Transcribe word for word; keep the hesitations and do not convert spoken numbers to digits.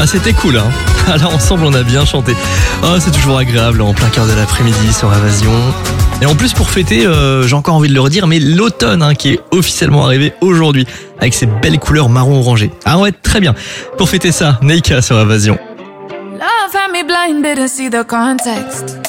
Ah, c'était cool, hein. Là, ensemble, on a bien chanté. Oh, c'est toujours agréable en plein cœur de l'après-midi sur Évasion. Et en plus, pour fêter, euh, j'ai encore envie de le redire, mais l'automne hein, qui est officiellement arrivé aujourd'hui avec ses belles couleurs marron orangé. Ah ouais, très bien. Pour fêter ça, Neika sur Évasion. Love had me blind, didn't see the context.